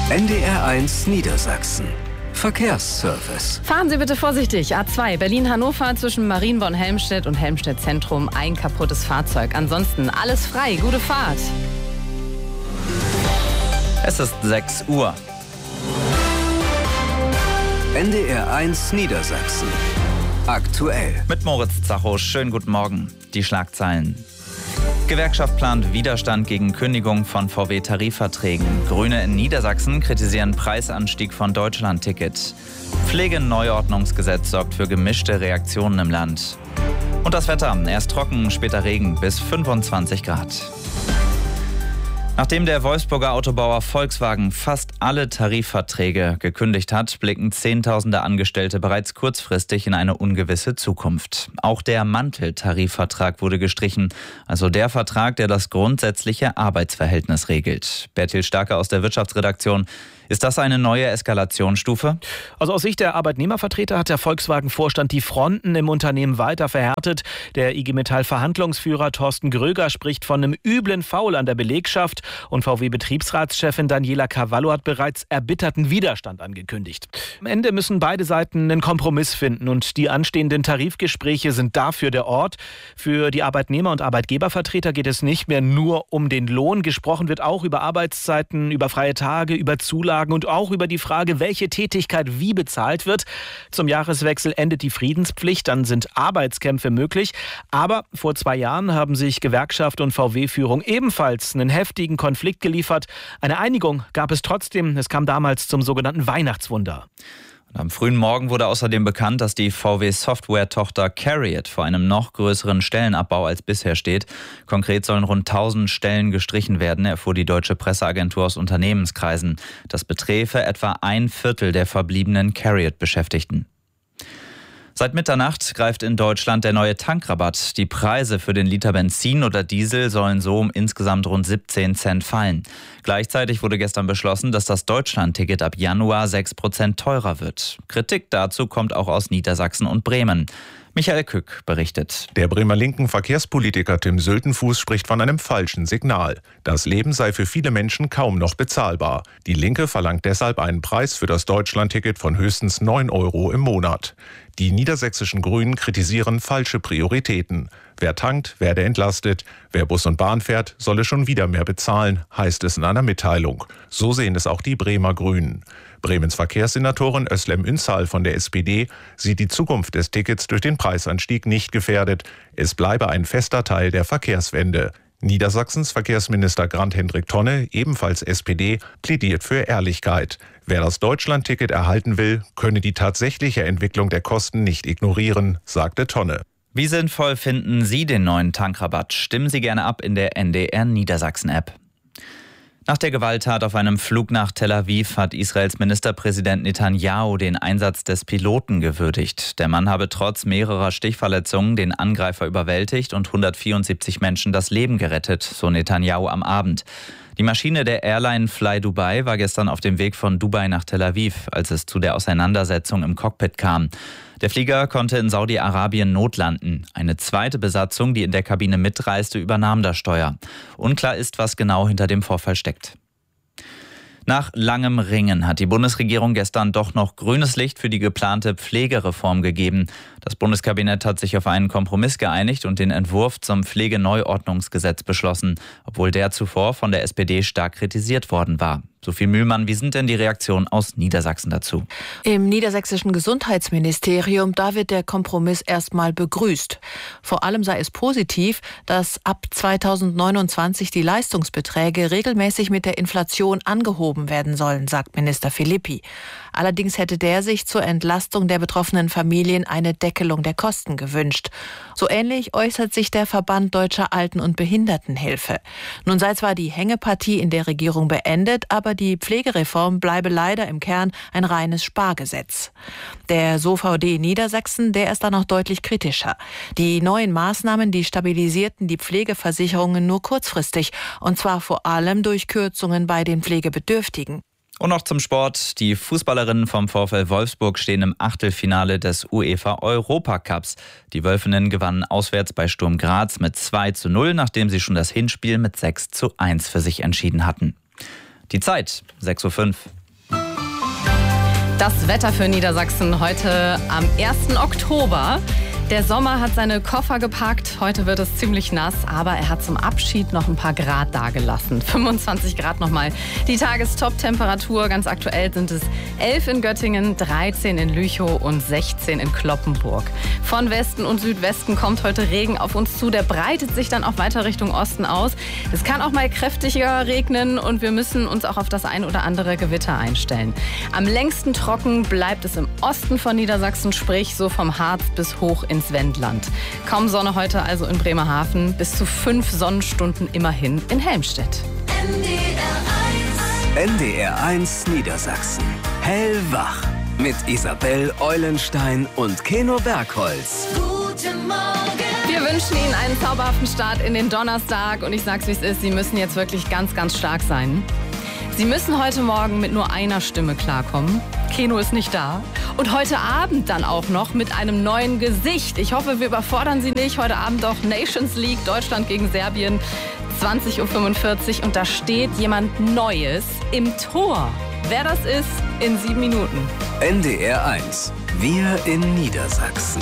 NDR1 Niedersachsen. Verkehrsservice. Fahren Sie bitte vorsichtig. A2 Berlin-Hannover zwischen Marienborn-Helmstedt und Helmstedt-Zentrum. Ein kaputtes Fahrzeug. Ansonsten alles frei. Gute Fahrt. Es ist 6 Uhr. NDR1 Niedersachsen. Aktuell. Mit Moritz Zacho. Schönen guten Morgen. Die Schlagzeilen. Gewerkschaft plant Widerstand gegen Kündigung von VW-Tarifverträgen. Grüne in Niedersachsen kritisieren Preisanstieg von Deutschland-Ticket. Pflegeneuordnungsgesetz sorgt für gemischte Reaktionen im Land. Und das Wetter. Erst trocken, später Regen bis 25 Grad. Nachdem der Wolfsburger Autobauer Volkswagen fast alle Tarifverträge gekündigt hat, blicken Zehntausende Angestellte bereits kurzfristig in eine ungewisse Zukunft. Auch der Manteltarifvertrag wurde gestrichen, also der Vertrag, der das grundsätzliche Arbeitsverhältnis regelt. Bertil Starke aus der Wirtschaftsredaktion. Ist das eine neue Eskalationsstufe? Also aus Sicht der Arbeitnehmervertreter hat der Volkswagen-Vorstand die Fronten im Unternehmen weiter verhärtet. Der IG Metall-Verhandlungsführer Thorsten Gröger spricht von einem üblen Foul an der Belegschaft und VW-Betriebsratschefin Daniela Cavallo hat bereits erbitterten Widerstand angekündigt. Am Ende müssen beide Seiten einen Kompromiss finden und die anstehenden Tarifgespräche sind dafür der Ort. Für die Arbeitnehmer- und Arbeitgebervertreter geht es nicht mehr nur um den Lohn. Gesprochen wird auch über Arbeitszeiten, über freie Tage, über Zulagen und auch über die Frage, welche Tätigkeit wie bezahlt wird. Zum Jahreswechsel endet die Friedenspflicht, dann sind Arbeitskämpfe möglich. Aber vor 2 Jahren haben sich Gewerkschaft und VW-Führung ebenfalls einen heftigen Konflikt geliefert. Eine Einigung gab es trotzdem. Es kam damals zum sogenannten Weihnachtswunder. Am frühen Morgen wurde außerdem bekannt, dass die VW-Software-Tochter CARIAD vor einem noch größeren Stellenabbau als bisher steht. Konkret sollen rund 1000 Stellen gestrichen werden, erfuhr die deutsche Presseagentur aus Unternehmenskreisen. Das beträfe etwa 1/4 der verbliebenen CARIAD-Beschäftigten. Seit Mitternacht greift in Deutschland der neue Tankrabatt. Die Preise für den Liter Benzin oder Diesel sollen so um insgesamt rund 17 Cent fallen. Gleichzeitig wurde gestern beschlossen, dass das Deutschland-Ticket ab Januar 6% teurer wird. Kritik dazu kommt auch aus Niedersachsen und Bremen. Michael Kück berichtet. Der Bremer linken Verkehrspolitiker Tim Söltenfuß spricht von einem falschen Signal. Das Leben sei für viele Menschen kaum noch bezahlbar. Die Linke verlangt deshalb einen Preis für das Deutschlandticket von höchstens 9 € im Monat. Die niedersächsischen Grünen kritisieren falsche Prioritäten. Wer tankt, werde entlastet. Wer Bus und Bahn fährt, solle schon wieder mehr bezahlen, heißt es in einer Mitteilung. So sehen es auch die Bremer Grünen. Bremens Verkehrssenatorin Özlem Ünsal von der SPD sieht die Zukunft des Tickets durch den Preisanstieg nicht gefährdet. Es bleibe ein fester Teil der Verkehrswende. Niedersachsens Verkehrsminister Grant-Hendrik Tonne, ebenfalls SPD, plädiert für Ehrlichkeit. Wer das Deutschlandticket erhalten will, könne die tatsächliche Entwicklung der Kosten nicht ignorieren, sagte Tonne. Wie sinnvoll finden Sie den neuen Tankrabatt? Stimmen Sie gerne ab in der NDR Niedersachsen-App. Nach der Gewalttat auf einem Flug nach Tel Aviv hat Israels Ministerpräsident Netanyahu den Einsatz des Piloten gewürdigt. Der Mann habe trotz mehrerer Stichverletzungen den Angreifer überwältigt und 174 Menschen das Leben gerettet, so Netanyahu am Abend. Die Maschine der Airline Fly Dubai war gestern auf dem Weg von Dubai nach Tel Aviv, als es zu der Auseinandersetzung im Cockpit kam. Der Flieger konnte in Saudi-Arabien notlanden. Eine zweite Besatzung, die in der Kabine mitreiste, übernahm das Steuer. Unklar ist, was genau hinter dem Vorfall steckt. Nach langem Ringen hat die Bundesregierung gestern doch noch grünes Licht für die geplante Pflegereform gegeben. Das Bundeskabinett hat sich auf einen Kompromiss geeinigt und den Entwurf zum Pflegeneuordnungsgesetz beschlossen, obwohl der zuvor von der SPD stark kritisiert worden war. Sophie Mühlmann, wie sind denn die Reaktionen aus Niedersachsen dazu? Im niedersächsischen Gesundheitsministerium, da wird der Kompromiss erstmal begrüßt. Vor allem sei es positiv, dass ab 2029 die Leistungsbeträge regelmäßig mit der Inflation angehoben werden sollen, sagt Minister Philippi. Allerdings hätte der sich zur Entlastung der betroffenen Familien eine Deckelung der Kosten gewünscht. So ähnlich äußert sich der Verband Deutscher Alten- und Behindertenhilfe. Nun sei zwar die Hängepartie in der Regierung beendet, aber die Pflegereform bleibe leider im Kern ein reines Spargesetz. Der SOVD Niedersachsen, der ist da noch deutlich kritischer. Die neuen Maßnahmen, die stabilisierten die Pflegeversicherungen nur kurzfristig, und zwar vor allem durch Kürzungen bei den Pflegebedürftigen. Und noch zum Sport. Die Fußballerinnen vom VfL Wolfsburg stehen im Achtelfinale des UEFA Europacups. Die Wölfinnen gewannen auswärts bei Sturm Graz mit 2:0, nachdem sie schon das Hinspiel mit 6:1 für sich entschieden hatten. Die Zeit, 6:05 Uhr. Das Wetter für Niedersachsen heute am 1. Oktober. Der Sommer hat seine Koffer gepackt. Heute wird es ziemlich nass, aber er hat zum Abschied noch ein paar Grad dagelassen. 25 Grad nochmal. Die Tagestop-Temperatur, ganz aktuell sind es 11 in Göttingen, 13 in Lüchow und 16 in Cloppenburg. Von Westen und Südwesten kommt heute Regen auf uns zu. Der breitet sich dann auch weiter Richtung Osten aus. Es kann auch mal kräftiger regnen und wir müssen uns auch auf das ein oder andere Gewitter einstellen. Am längsten trocken bleibt es im Osten von Niedersachsen, sprich so vom Harz bis hoch ins Wendland. Kaum Sonne heute also in Bremerhaven, bis zu 5 Sonnenstunden immerhin in Helmstedt. NDR1 Niedersachsen. Hellwach. Mit Isabel Eulenstein und Keno Bergholz. Guten Morgen. Wir wünschen Ihnen einen zauberhaften Start in den Donnerstag. Und ich sag's, wie es ist, Sie müssen jetzt wirklich ganz, ganz stark sein. Sie müssen heute Morgen mit nur einer Stimme klarkommen. Keno ist nicht da. Und heute Abend dann auch noch mit einem neuen Gesicht. Ich hoffe, wir überfordern Sie nicht. Heute Abend auch Nations League, Deutschland gegen Serbien, 20:45 Uhr. Und da steht jemand Neues im Tor. Wer das ist, in 7 Minuten. NDR1. Wir in Niedersachsen.